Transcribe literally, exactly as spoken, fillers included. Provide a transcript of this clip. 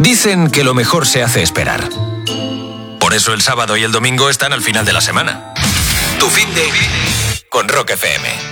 Dicen que lo mejor se hace esperar. Por eso el sábado y el domingo están al final de la semana. Tu fin de con Rock F M.